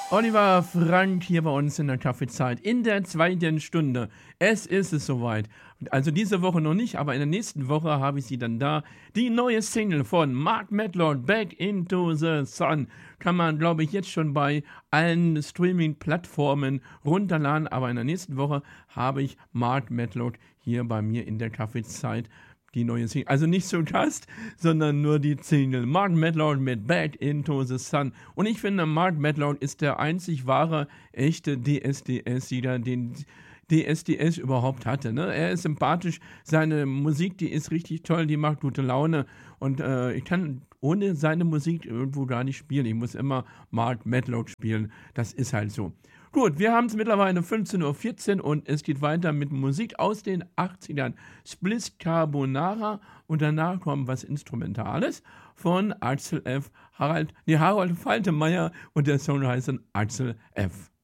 Oliver Frank hier bei uns in der Kaffeezeit in der zweiten Stunde. Es ist soweit. Also diese Woche noch nicht, aber in der nächsten Woche habe ich sie dann da. Die neue Single von Mark Medlord, Back into the Sun, kann man, glaube ich, jetzt schon bei allen Streaming-Plattformen runterladen. Aber in der nächsten Woche habe ich Mark Medlord hier bei mir in der Kaffeezeit. Die neue Single. Also nicht zum Gast, sondern nur die Single. Mark Medlord mit Back into the Sun. Und ich finde, Mark Medlord ist der einzig wahre, echte DSDS-Sieger, den DSDS überhaupt hatte. Ne? Er ist sympathisch, seine Musik, die ist richtig toll, die macht gute Laune. Und ich kann ohne seine Musik irgendwo gar nicht spielen. Ich muss immer Mark Medlord spielen. Das ist halt so. Gut, wir haben es mittlerweile 15:14 Uhr und es geht weiter mit Musik aus den 80ern. Spliss Carbonara und danach kommt was Instrumentales von Axel F. Harold Faltermeier und der Song heißt dann Axel F.